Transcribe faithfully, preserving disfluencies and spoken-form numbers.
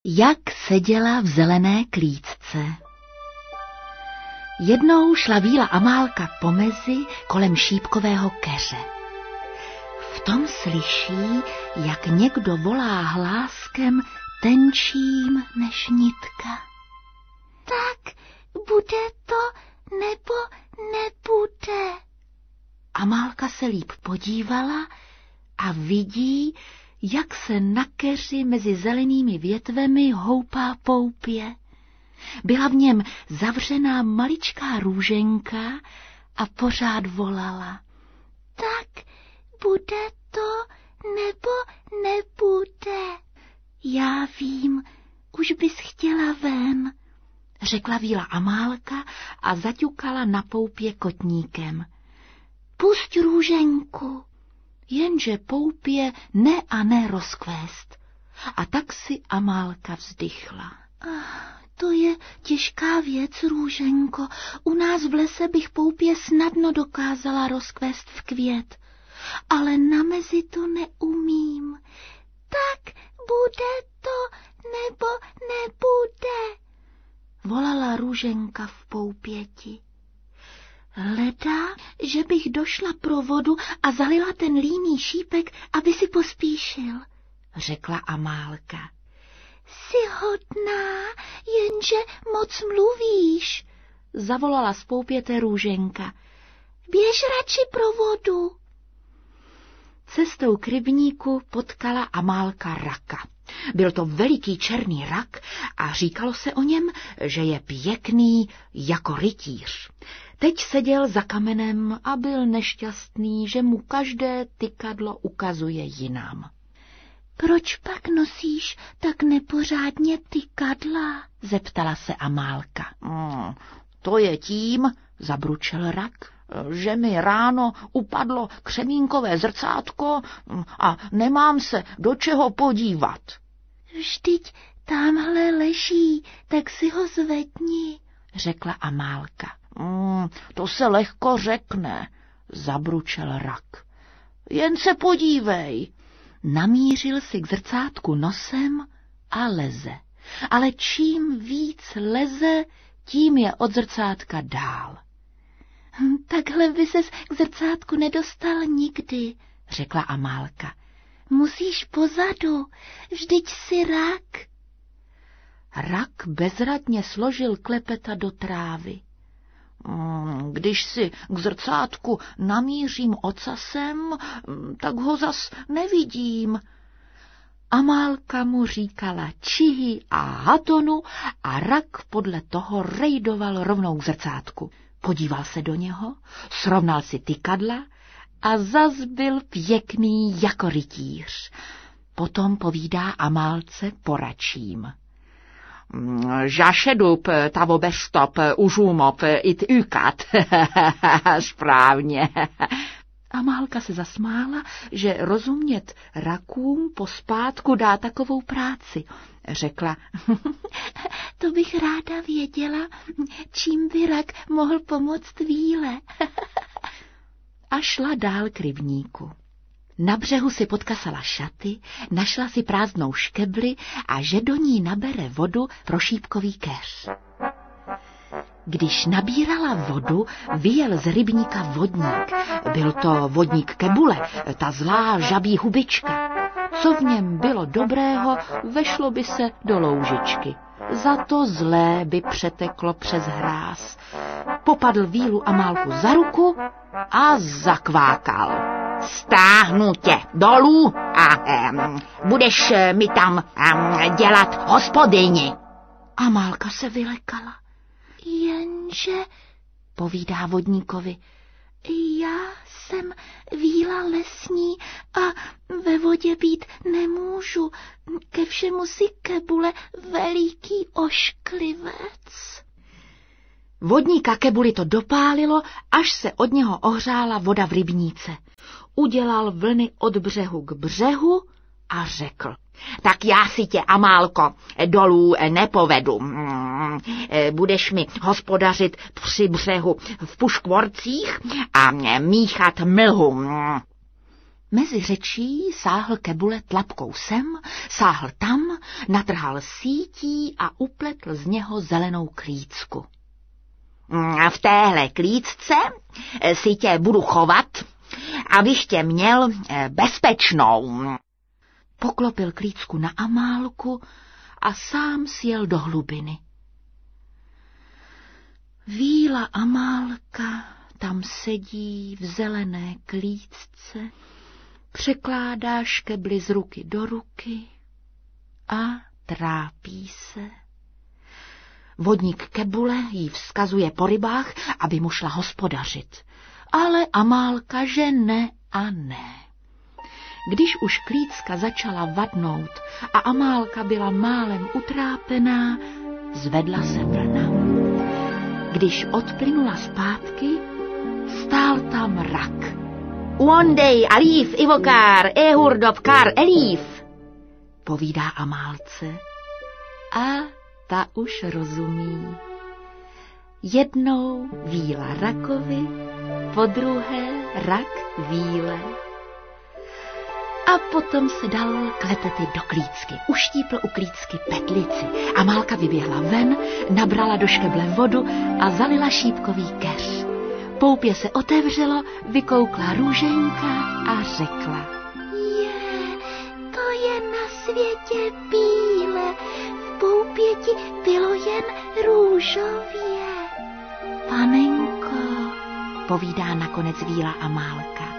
jak seděla v zelené klíčce. Jednou šla víla Amálka po mezi kolem šípkového keře. V tom slyší, jak někdo volá hláskem tenčím než nitka. Tak bude to nebo nebude? Amálka se líp podívala a vidí, jak se na keři mezi zelenými větvemi houpá poupě. Byla v něm zavřená maličká růženka a pořád volala. Tak bude to nebo nebude? Já vím, už bys chtěla ven, řekla víla Amálka a zaťukala na poupě kotníkem. Pusť růženku. Jenže poupě ne a ne rozkvést. A tak si Amálka vzdychla. Ah, to je těžká věc, růženko. U nás v lese bych poupě snadno dokázala rozkvést v květ. Ale na mezi to neumím. Tak bude to nebo nebude? Volala růženka v poupěti. Leda, že bych došla pro vodu a zalila ten líný šípek, aby si pospíšil, řekla Amálka. Jsi hodná, jenže moc mluvíš, zavolala z poupěte růženka. Běž radši pro vodu. Cestou k rybníku potkala Amálka raka. Byl to veliký černý rak a říkalo se o něm, že je pěkný jako rytíř. Teď seděl za kamenem a byl nešťastný, že mu každé tykadlo ukazuje jinam. Proč pak nosíš tak nepořádně tykadla? Zeptala se Amálka. Hmm, to je tím, zabručel rak, že mi ráno upadlo křemínkové zrcátko a nemám se do čeho podívat. Vždyť tamhle leží, tak si ho zvedni, řekla Amálka. Mm, to se lehko řekne, zabručel rak. Jen se podívej. Namířil si k zrcátku nosem a leze. Ale čím víc leze, tím je od zrcátka dál. Takhle by ses k zrcátku nedostal nikdy, řekla Amálka. Musíš pozadu, vždyť jsi rak. Rak bezradně složil klepeta do trávy. Když si k zrcátku namířím ocasem, tak ho zas nevidím. Amálka mu říkala čihy a hatonu a rak podle toho rejdoval rovnou k zrcátku. Podíval se do něho, srovnal si tykadla a zas byl pěkný jako rytíř. Potom povídá Amálce poračím. Žašedup, tavobestop, užumop, it ykat. Správně. Amálka se zasmála, že rozumět rakům pospátku dá takovou práci. Řekla, to bych ráda věděla, čím by rak mohl pomoct víle. A šla dál k rybníku. Na břehu si podkasala šaty, našla si prázdnou škebli a že do ní nabere vodu pro šípkový keř. Když nabírala vodu, vyjel z rybníka vodník. Byl to vodník Kebule, ta zlá žabí hubička. Co v něm bylo dobrého, vešlo by se do loužičky. Za to zlé by přeteklo přes hráz. Popadl vílu Amálku za ruku a zakvákal. Stáhnu tě dolů a um, budeš mi tam um, dělat hospodyni. Amálka se vylekala. Jenže, povídá vodníkovi, já jsem víla lesní a ve vodě být nemůžu. Ke všemu si Kebule veliký ošklivec. Vodníka Kebuli to dopálilo, až se od něho ohřála voda v rybníce. Udělal vlny od břehu k břehu a řekl. Tak já si tě, Amálko, dolů nepovedu. Budeš mi hospodařit při břehu v puškvorcích a míchat mlhu. Mezi řečí sáhl Kebule tlapkou sem, sáhl tam natrhal sítí a upletl z něho zelenou klícku. V téhle klícce si tě budu chovat, abych tě měl bezpečnou. Poklopil klícku na Amálku a sám sjel do hlubiny. Víla Amálka tam sedí v zelené klícce, překládá škebly z ruky do ruky a trápí se. Vodník Kebule jí vzkazuje po rybách, aby mu šla hospodařit, ale Amálka že ne a ne. Když už klícka začala vadnout a Amálka byla málem utrápená, zvedla se vlna. Když odplynula zpátky, stál tam rak. Uondej, alív, ivokár, ehurdov, kar, elív, povídá Amálce. A ta už rozumí. Jednou víla rakovi, podruhé rak víle. A potom se dal klepety do klícky. Uštípl u klícky petlici. Amálka vyběhla ven, nabrala do škeble vodu a zalila šípkový keř. Poupě se otevřelo, vykoukla růženka a řekla: Je, to je na světě bíle, v poupěti bylo jen růžově. Panenko, povídá nakonec víla Amálka,